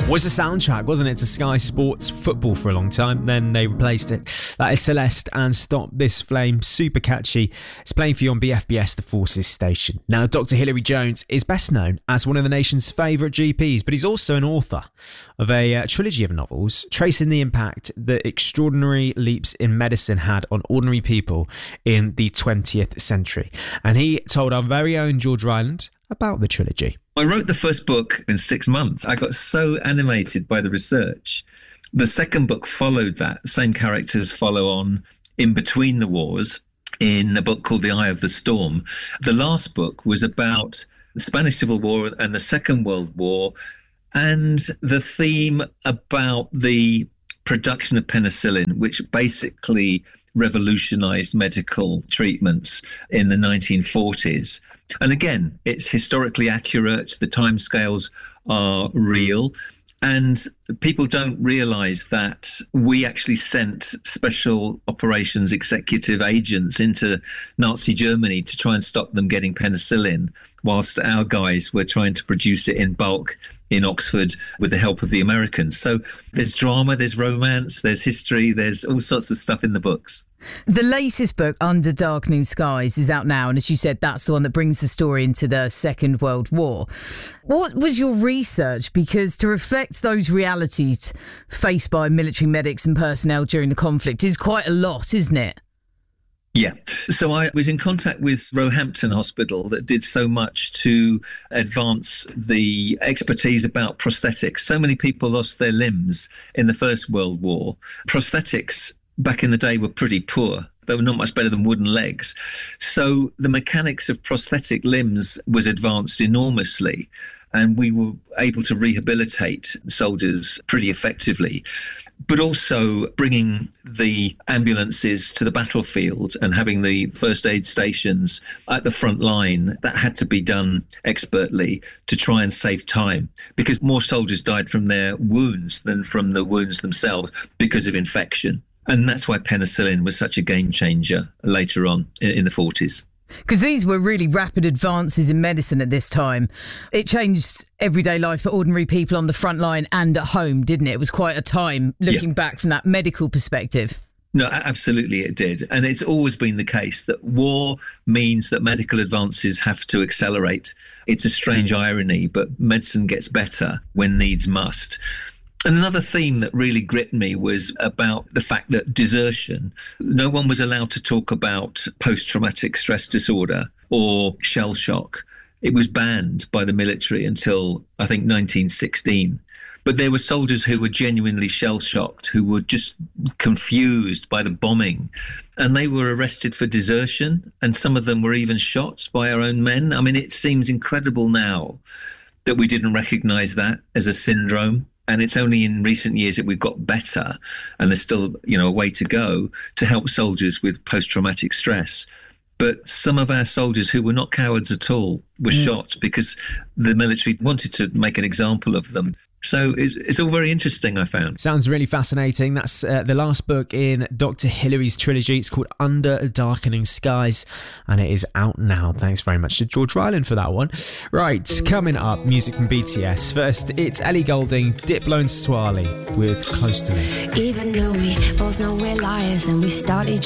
Was a soundtrack, wasn't it, to Sky Sports football for a long time. Then they replaced it. That is Celeste and Stop This Flame. Super catchy. It's playing for you on BFBS, the Forces station. Now, Dr. Hilary Jones is best known as one of the nation's favourite GPs, but he's also an author of a trilogy of novels tracing the impact that extraordinary leaps in medicine had on ordinary people in the 20th century. And he told our very own George Ryland about the trilogy. I wrote the first book in 6 months. I got so animated by the research. The second book followed that. The same characters follow on in between the wars in a book called The Eye of the Storm. The last book was about the Spanish Civil War and the Second World War, and the theme about the production of penicillin, which basically revolutionized medical treatments in the 1940s. And again, it's historically accurate. The timescales are real. And people don't realize that we actually sent special operations executive agents into Nazi Germany to try and stop them getting penicillin, whilst our guys were trying to produce it in bulk in Oxford with the help of the Americans. So there's drama, there's romance, there's history, there's all sorts of stuff in the books. The latest book, Under Darkening Skies, is out now. And as you said, that's the one that brings the story into the Second World War. What was your research? Because to reflect those realities faced by military medics and personnel during the conflict is quite a lot, isn't it? Yeah. So I was in contact with Roehampton Hospital that did so much to advance the expertise about prosthetics. So many people lost their limbs in the First World War. Prosthetics back in the day were pretty poor. They were not much better than wooden legs. So the mechanics of prosthetic limbs was advanced enormously, and we were able to rehabilitate soldiers pretty effectively. But also bringing the ambulances to the battlefield and having the first aid stations at the front line, that had to be done expertly to try and save time, because more soldiers died from their wounds than from the wounds themselves because of infection. And that's why penicillin was such a game changer later on in the 40s. Because these were really rapid advances in medicine at this time. It changed everyday life for ordinary people on the front line and at home, didn't it? It was quite a time looking back from that medical perspective. No, absolutely it did. And it's always been the case that war means that medical advances have to accelerate. It's a strange irony, but medicine gets better when needs must. And another theme that really gripped me was about the fact that desertion, no one was allowed to talk about post-traumatic stress disorder or shell shock. It was banned by the military until, I think, 1916. But there were soldiers who were genuinely shell-shocked, who were just confused by the bombing. And they were arrested for desertion, and some of them were even shot by our own men. I mean, it seems incredible now that we didn't recognise that as a syndrome. And it's only in recent years that we've got better, and there's still, a way to go to help soldiers with post-traumatic stress. But some of our soldiers who were not cowards at all were shot because the military wanted to make an example of them. So it's all very interesting, I found. Sounds really fascinating. That's the last book in Dr. Hilary's trilogy. It's called Under Darkening Skies, and it is out now. Thanks very much to George Ryland for that one. Right, coming up, music from BTS. First, it's Ellie Goulding, Diplo and Swali with Close to Me. Even though we both know we're liars and we start each